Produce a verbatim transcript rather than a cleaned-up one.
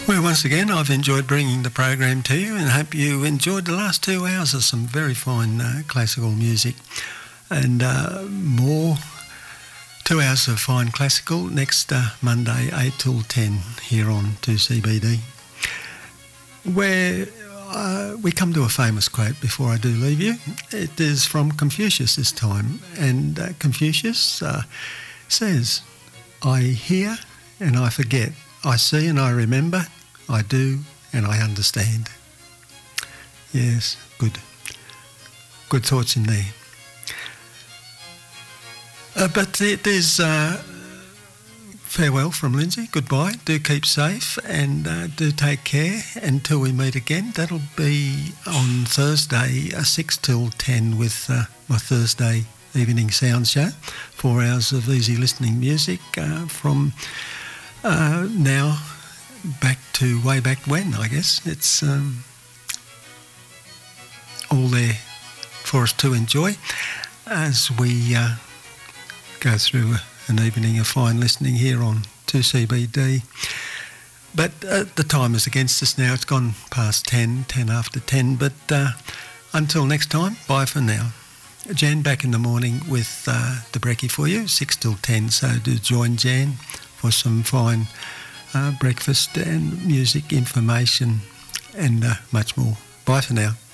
Well, once again, I've enjoyed bringing the program to you and hope you enjoyed the last two hours of some very fine uh, classical music. And uh, more two hours of fine classical next uh, Monday, eight till ten here on two C B D, where uh, we come to a famous quote before I do leave you. It is from Confucius this time, and uh, Confucius uh, says, "I hear and I forget, I see and I remember, I do and I understand." Yes, good. Good thoughts in there. Uh, but there, there's uh, farewell from Lindsay. Goodbye. Do keep safe and uh, do take care until we meet again. That'll be on Thursday, uh, six till ten with uh, my Thursday evening sound show. Four hours of easy listening music uh, from uh, now back to way back when, I guess. It's um, all there for us to enjoy as we uh, go through an evening of fine listening here on two C B D. But uh, the time is against us now. It's gone past ten, ten after ten. But uh, until next time, bye for now. Jan back in the morning with uh, the brekkie for you, six till ten. So do join Jan for some fine uh, breakfast and music information and uh, much more. Bye for now.